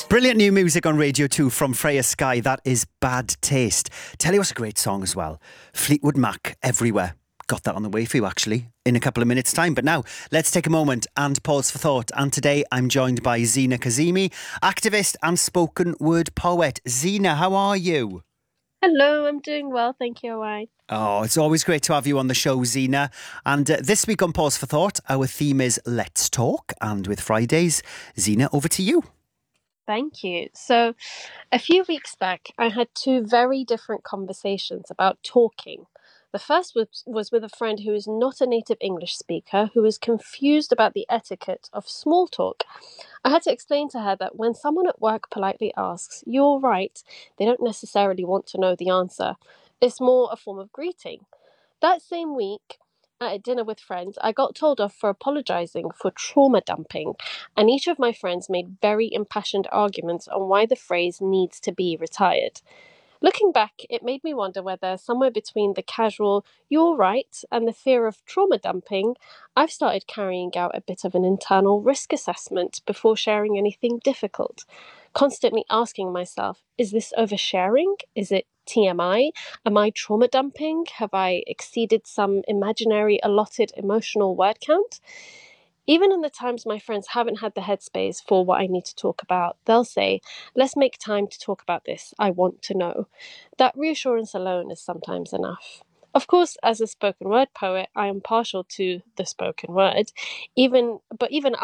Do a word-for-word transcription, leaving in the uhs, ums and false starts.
Brilliant new music on Radio two from Freya Sky. That is Bad Taste. Tell you what's a great song as well. Fleetwood Mac, Everywhere. Got that on the way for you, actually, in a couple of minutes' time. But now, let's take a moment and pause for thought. And today, I'm joined by Zina Kazemi, activist and spoken word poet. Zina, how are you? Hello, I'm doing well, thank you, Owain. Oh, it's always great to have you on the show, Zina. And uh, this week on Pause for Thought, our theme is Let's Talk. And with Fridays, Zina, over to you. Thank you. So, a few weeks back, I had two very different conversations about talking. The first was, was with a friend who is not a native English speaker, who was confused about the etiquette of small talk. I had to explain to her that when someone at work politely asks, "You're right," they don't necessarily want to know the answer. It's more a form of greeting. That same week, at a dinner with friends, I got told off for apologising for trauma dumping, and each of my friends made very impassioned arguments on why the phrase needs to be retired. Looking back, it made me wonder whether somewhere between the casual "you're right" and the fear of trauma dumping, I've started carrying out a bit of an internal risk assessment before sharing anything difficult. Constantly asking myself, is this oversharing? Is it T M I? Am I trauma dumping? Have I exceeded some imaginary allotted emotional word count? Even in the times my friends haven't had the headspace for what I need to talk about, they'll say, "Let's make time to talk about this. I want to know." That reassurance alone is sometimes enough. Of course, as a spoken word poet, I am partial to the spoken word, even but even